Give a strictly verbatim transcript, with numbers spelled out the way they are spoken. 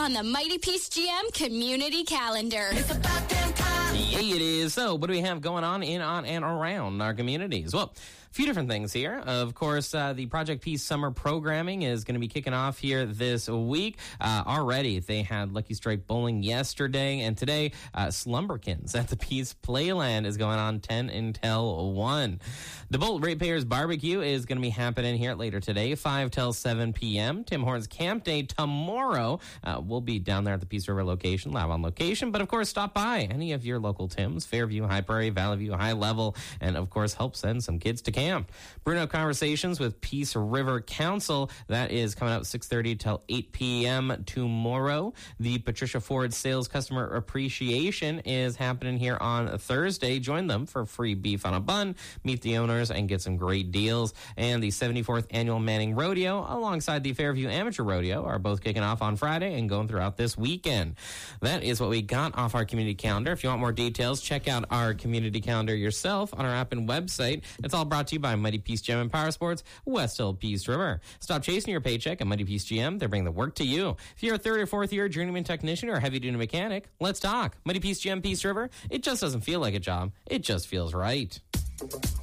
on the Mighty Peace G M community calendar. It's about damn time. Yeah, it is. So, what do we have going on in, on, and around our communities? Well, a few different things here. Of course, uh, the Project Peace summer programming is going to be kicking off here this week. Uh, already, they had Lucky Strike Bowling yesterday, and today, uh, Slumberkins at the Peace Playland is going on ten until one. The Bolt Ratepayers Barbecue is going to be happening here later today, five till seven p.m. Tim Hortons Camp Day tomorrow. Uh, we'll be down there at the Peace River location, live on location, but of course, stop by any of your local Tims, Fairview, High Prairie, Valley View, High Level, and of course, help send some kids to camp. Bruno Conversations with Peace River Council, that is coming out six thirty till eight p.m. tomorrow. The Patricia Ford Sales Customer Appreciation is happening here on Thursday. Join them for free beef on a bun, meet the owners, and get some great deals. And the seventy-fourth Annual Manning Rodeo alongside the Fairview Amateur Rodeo are both kicking off on Friday and going throughout this weekend. That is what we got off our community calendar. If you want more details, check out our community calendar yourself on our app and website. It's all brought to you by Mighty Peace G M and Power Sports, West Hill Peace River. Stop chasing your paycheck at Mighty Peace G M. They're bringing the work to you. If you're a third or fourth year journeyman technician or heavy-duty mechanic, let's talk. Mighty Peace G M Peace River, it just doesn't feel like a job. It just feels right.